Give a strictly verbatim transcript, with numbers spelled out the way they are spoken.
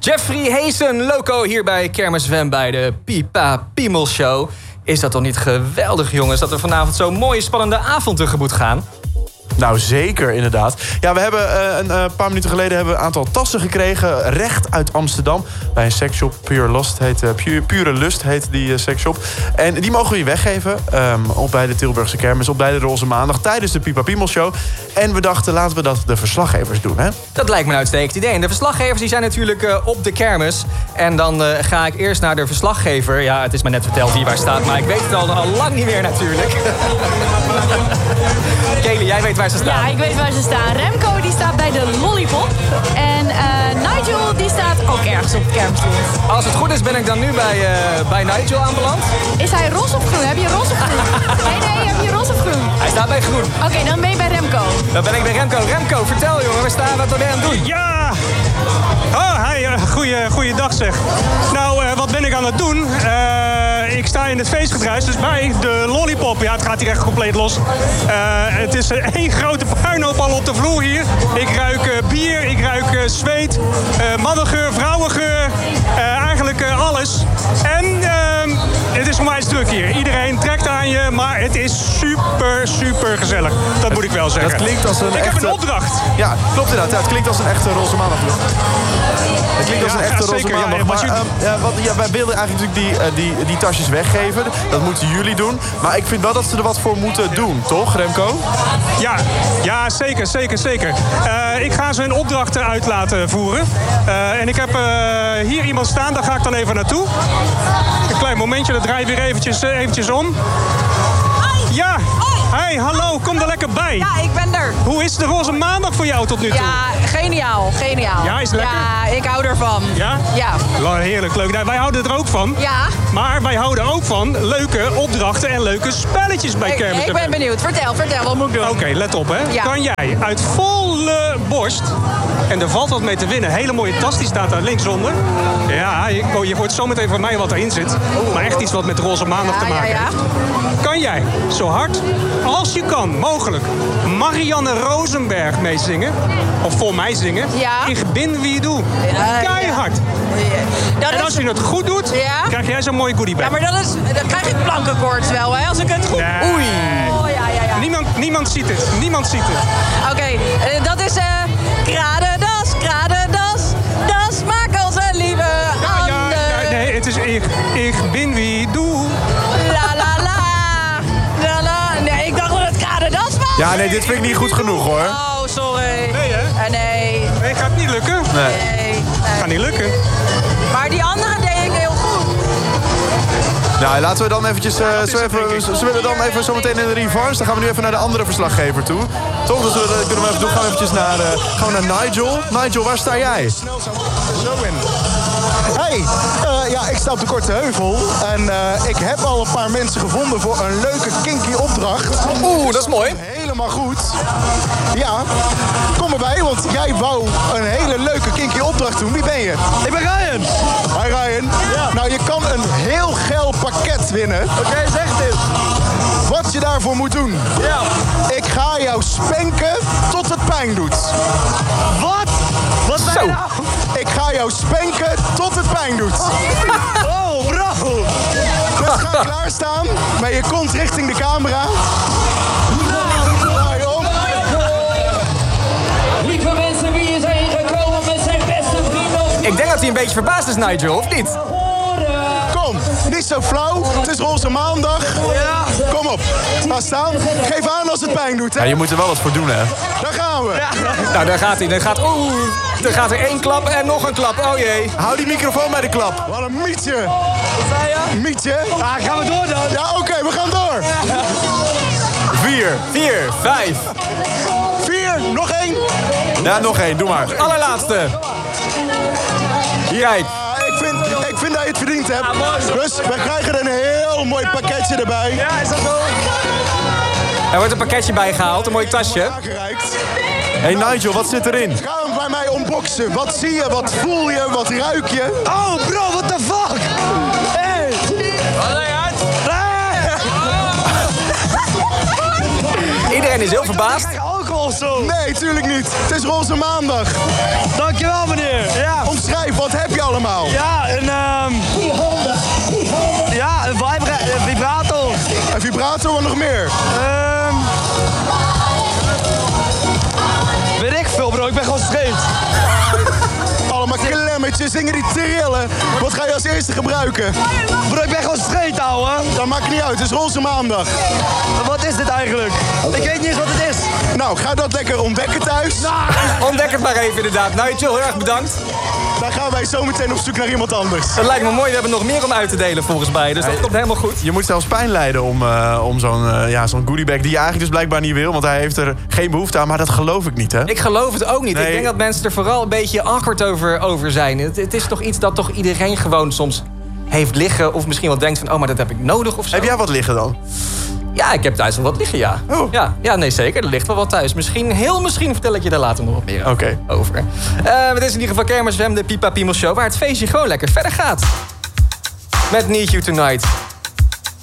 Jeffrey Heesen, Loco hier bij Kermis F M bij de Pipa Piemel Show. Is dat toch niet geweldig, jongens, dat we vanavond zo'n mooie spannende avond tegemoet gaan? Nou, zeker, inderdaad. Ja, we hebben uh, een uh, paar minuten geleden hebben we een aantal tassen gekregen. Recht uit Amsterdam. Bij een seksshop. Pure Lust heet, uh, Pure, Pure Lust heet die uh, seksshop. En die mogen we je weggeven. Um, op bij de Tilburgse Kermis. Op bij de Roze Maandag. Tijdens de Pipa Piemel Show. En we dachten, laten we dat de verslaggevers doen, hè? Dat lijkt me een uitstekend idee. En de verslaggevers die zijn natuurlijk uh, op de kermis. En dan uh, ga ik eerst naar de verslaggever. Ja, het is me net verteld wie waar staat. Maar ik weet het al, al lang niet meer natuurlijk. Kelly, jij weet waar ze staan. Ja, ik weet waar ze staan. Remco die staat bij de Lollipop. En uh, Nigel die staat ook ergens op het kermisstoel. Als het goed is ben ik dan nu bij, uh, bij Nigel aanbeland. Is hij roze of groen? Heb je roze of groen? Nee, nee, heb je roze of groen? Hij staat bij groen. Oké, okay, dan ben je bij Remco. Dan ben ik bij Remco. Remco, vertel jongen, waar staan, wat ben je aan het doen? Ja! Oh, hey, uh, goeie, goeie dag zeg. Nou, uh, wat ben ik aan het doen? Uh, ik sta in het feestgedruis, dus bij de Lollipop. Ja, het gaat hier echt compleet los. Uh, het is uh, één grote puinhoop al op de vloer hier. Ik ruik uh, bier, ik ruik uh, zweet, uh, mannengeur, vrouwengeur. Uh, eigenlijk uh, alles. En uh, het is voor mij druk hier. Iedereen trekt aan je, maar het is super, super gezellig. Dat moet ik wel zeggen. Dat klinkt als een ik echte... heb een opdracht. Ja, klopt inderdaad. Ja, het klinkt als een echte Roze Maandag. Het klinkt als Ja, een echte ja, Roze zeker, Maandag. ja, Maar ja, uh, ja, wat, ja, wij wilden eigenlijk natuurlijk die, uh, die, die tasjes weggeven. Dat moeten jullie doen. Maar ik vind wel dat ze er wat voor moeten doen, toch, Remco? Ja, ja zeker, zeker, zeker. Uh, ik ga ze een opdracht uit laten voeren. Uh, en ik heb uh, hier iemand staan, daar ga ik dan even naartoe. Een klein momentje, dan draai ik weer eventjes, uh, eventjes om. Ja, hey, hallo, kom er lekker bij. Ja, ik ben er. Hoe is de Roze Maandag voor jou tot nu toe? Ja, geniaal, geniaal. Ja, is het lekker? Ja, ik hou ervan. Ja? Ja. Heerlijk, leuk. Nou, wij houden er ook van. Ja. Maar wij houden ook van leuke opdrachten en leuke spelletjes bij Ik, Kermis. ik ben benieuwd. Vertel, vertel, wat moet ik doen? Oké, okay, let op hè. Ja. Kan jij uit volle borst, en er valt wat mee te winnen, hele mooie tas, die staat daar linksonder. Ja, je, oh, je hoort zo meteen van mij wat erin zit. Maar echt iets wat met Roze Maandag Ja, te maken ja, ja. heeft. Kan jij zo hard als je kan, mogelijk, Marianne Rosenberg meezingen? Of voor mij zingen? Ja. Ik bin wie du. Ja, Keihard. Dat En is- als je het goed doet, Ja. krijg jij zo'n mooie goodiebag. Ja, maar dat is, dan krijg ik plankenkoorts wel, hè, als ik het goed... Nee. Oei. Oh, ja, ja, ja. Niemand, niemand ziet het. Niemand ziet het. Oké, eh, dat is... eh kradendas, kradendas, das maakt onze lieve Ja, handen. ja, ja, nee, het is ik, ik bin wie du. La, la, la. La, la. Nee, ik dacht dat het kradendas was. Ja, nee, dit vind ik niet goed genoeg, hoor. Oh, sorry. Nee, hè? Eh, nee. Nee, gaat niet lukken. Nee. Nee. nee. Gaat niet lukken. Maar die andere deed ik heel goed. Nou, laten we dan eventjes... Uh, zo even, ze willen dan even zometeen in de revanche. Dan gaan we nu even naar de andere verslaggever toe. Toch? Dus we kunnen we even doen. Gaan we eventjes naar, uh, gaan we naar Nigel. Nigel, waar sta jij? Hey, uh, ja, ik sta op de Korte Heuvel. En uh, ik heb al een paar mensen gevonden voor een leuke kinky opdracht. Oeh, dat is mooi. Helemaal goed. Ja, kom erbij, want jij wou een hele leuke kinky opdracht doen. Wie ben je? Ik ben Ryan. Hi Ryan. Ja. Nou, je kan een heel geil pakket winnen. Oké, okay, zeg dit. Wat je daarvoor moet doen. Ja. Ik ga jou spanken tot het pijn doet. Wat? Wat ben je nou? Ik ga jou spanken tot het pijn doet. Oh, bro. Dus ga klaarstaan met je kont richting de camera. Draai om. Lieve mensen, wie is er gekomen met zijn beste vrienden? Ik denk dat hij een beetje verbaasd is, Nigel, of niet? Kom, niet zo flauw. Het is Roze Maandag. Kom op, ga staan. Geef aan als het pijn doet, hè. Ja, je moet er wel wat voor doen, hè? Daar gaan we. Nou, daar gaat hij. Dan gaat, oeh, er gaat er één klap en nog een klap. Oh jee. Hou die microfoon bij de klap. Wat een mietje. Wat zei je? Mietje. Ja, gaan we door dan? Ja, oké, okay, we gaan door. Vier. Vier, vijf. Vier, nog één. Ja, nog één. Doe maar. Allerlaatste. Kijk. Ah, ik, vind, ik vind dat je het verdiend hebt. Dus we krijgen een heel mooi pakketje erbij. Ja, is dat zo? Er wordt een pakketje bijgehaald, een mooi tasje. Aangereikt. Hey Nigel, wat zit erin? Ga hem bij mij unboxen. Wat zie je, wat voel je, wat ruik je? Oh, bro, what the fuck? Hey. Wat ben je uit? Iedereen is heel verbaasd. Krijg alcohol zo? Nee, tuurlijk niet. Het is Roze Maandag. Dankjewel, meneer. Ja. Omschrijf, wat heb je Ehm... Weet ik veel, bro. Ik ben gewoon scheet. Allemaal klemmetjes, dingen die trillen. Wat ga je als eerste gebruiken? Bro, ik ben gewoon scheet, ouwe. Dat maakt niet uit, het is roze maandag. Wat is dit eigenlijk? Ik weet niet eens wat het is. Nou, ga dat lekker ontdekken thuis. Ontdek het maar even inderdaad. Nigel, heel erg bedankt. Dan gaan wij zo meteen op zoek naar iemand anders. Dat lijkt me mooi. We hebben nog meer om uit te delen volgens mij. Dus dat komt helemaal goed. Je moet zelfs pijn lijden om, uh, om zo'n uh, ja, zo'n goodiebag die je eigenlijk dus blijkbaar niet wil. Want hij heeft er geen behoefte aan, maar dat geloof ik niet, hè? Ik geloof het ook niet. Nee. Ik denk dat mensen er vooral een beetje awkward over, over zijn. Het, het is toch iets dat toch iedereen gewoon soms heeft liggen. Of misschien wel denkt van, oh, maar dat heb ik nodig of zo. Heb jij wat liggen dan? Ja, ik heb thuis wel wat liggen, ja. Oh. Ja, ja, nee, zeker. Er ligt wel wat thuis. Misschien, heel misschien vertel ik je daar later nog wat meer Oké. Okay. over. Uh, het is in ieder geval Kermis F M, de Pipa Piemel Show, waar het feestje gewoon lekker verder gaat. Met Need You Tonight.